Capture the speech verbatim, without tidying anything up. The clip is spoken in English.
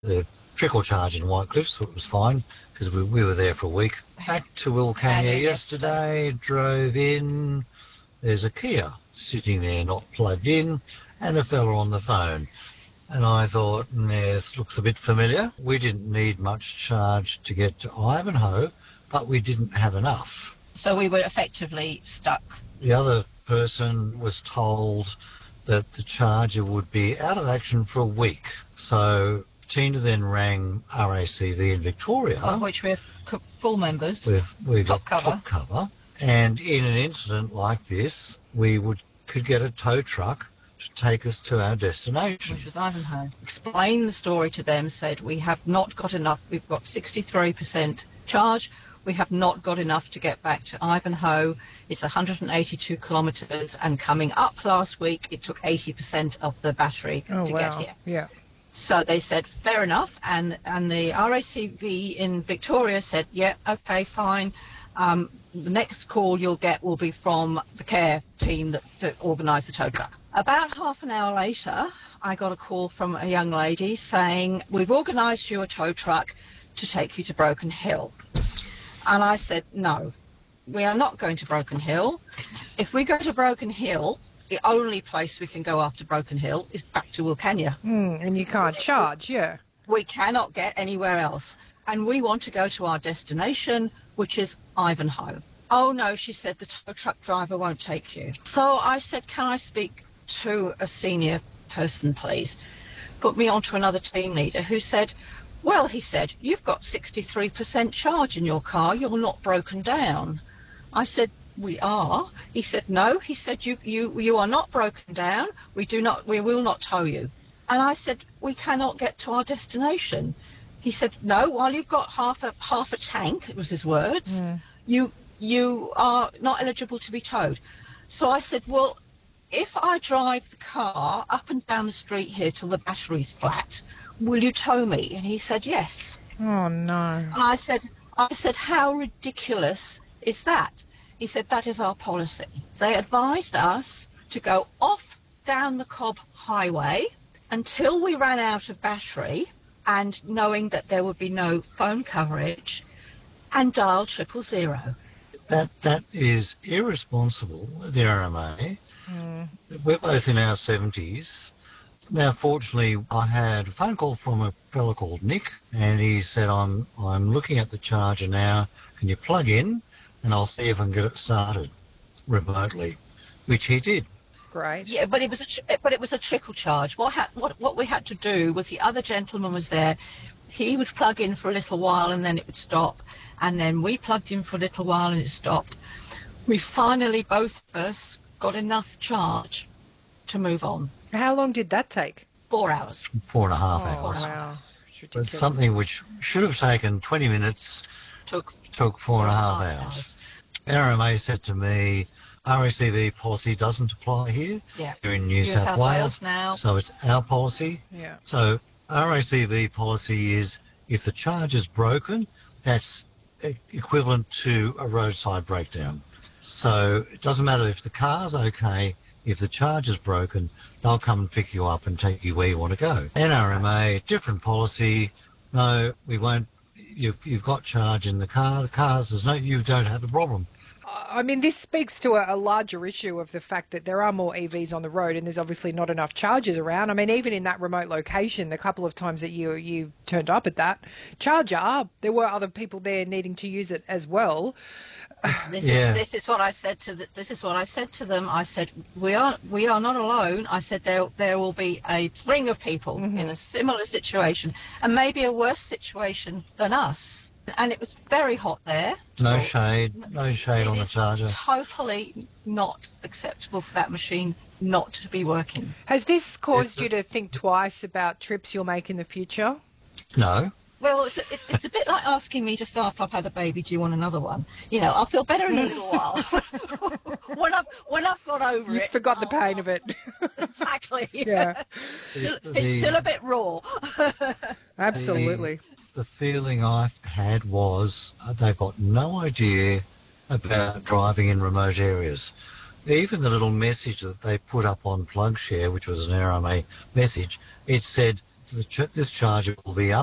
the trickle charge in White Cliffs, so it was fine because we, we were there for a week. Back to Wilcannia yesterday, drove in. There's a Kia sitting there not plugged in and a fella on the phone. And I thought, mm, this looks a bit familiar. We didn't need much charge to get to Ivanhoe, but we didn't have enough. So we were effectively stuck. The other person was told that the charger would be out of action for a week. So Tina then rang R A C V in Victoria, Of which we're full members. We've, we got top cover. top cover. And in an incident like this, we would could get a tow truck to take us to our destination. Which was Ivanhoe. Explained the story to them, said we have not got enough, we've got sixty-three percent charge, we have not got enough to get back to Ivanhoe. It's one hundred eighty-two kilometres, and coming up last week it took eighty percent of the battery oh, to wow. get here. Yeah. So they said, fair enough, and, and the R A C V in Victoria said, yeah, okay, fine. Um, the next call you'll get will be from the care team that, that organised the tow truck. About half an hour later, I got a call from a young lady saying, we've organised you a tow truck to take you to Broken Hill. And I said, no, we are not going to Broken Hill. If we go to Broken Hill, the only place we can go after Broken Hill is back to Wilcannia. Mm, and you can't charge, yeah. We cannot get anywhere else. And we want to go to our destination, which is Ivanhoe. Oh, no, she said, the tow truck driver won't take you. So I said, can I speak to a senior person, please? Put me on to another team leader who said, well, he said, you've got sixty-three percent charge in your car. You're not broken down. I said, we are. He said, no. He said, you, you, you are not broken down. We do not, we will not tow you. And I said, we cannot get to our destination. He said, no, while you've got half a half a tank, it was his words, Mm. you you are not eligible to be towed. So I said, well, if I drive the car up and down the street here till the battery's flat, will you tow me? And he said, yes. Oh, no. And I said, I said, how ridiculous is that? He said, that is our policy. They advised us to go off down the Cobb Highway until we ran out of battery, and knowing that there would be no phone coverage, and dial triple zero. That That is irresponsible, the R M A. Mm. We're both in our seventies. Now, fortunately, I had a phone call from a fellow called Nick, and he said, I'm, I'm looking at the charger now. Can you plug in, and I'll see if I can get it started remotely, which he did. Great. Yeah, but it was a tr- but it was a trickle charge. What had what what we had to do was, the other gentleman was there. He would plug in for a little while and then it would stop, and then we plugged in for a little while and it stopped. We finally, both of us, got enough charge to move on. How long did that take? Four hours. Four and a half Oh, hours. wow. It's But ridiculous. something which should have taken twenty minutes Took took four and a half hours. R M A said to me, R A C V policy doesn't apply here. Yeah. You're in New, New South, South Wales, Wales now. so it's our policy. Yeah. So R A C V policy is, if the charge is broken, that's e- equivalent to a roadside breakdown. So it doesn't matter if the car's okay, if the charge is broken, they'll come and pick you up and take you where you want to go. N R M A, different policy. No, we won't. You've, you've got charge in the car. The cars, there's no, you don't have a problem. I mean, this speaks to a, a larger issue of the fact that there are more E Vs on the road and there's obviously not enough chargers around. I mean, even in that remote location, the couple of times that you you turned up at that charger, there were other people there needing to use it as well. This Yeah. is this is what I said to the, this is what I said to them. I said, we are we are not alone. I said there there will be a ring of people Mm-hmm. in a similar situation, and maybe a worse situation than us. And it was very hot there. No shade, no shade It on the is charger. totally not acceptable for that machine not to be working. Has this caused you to think twice about trips you'll make in the future? No. Well, it's a, it, it's a bit like asking me just after I've had a baby, do you want another one? You know, I'll feel better in a little while. when I've when I've got over You it. forgot the I'll- pain of it. Exactly. Yeah, Still, The- it's still a bit raw. absolutely. The feeling I had was uh, they've got no idea about driving in remote areas. Even the little message that they put up on PlugShare, which was an R M A message, it said the ch- this charger will be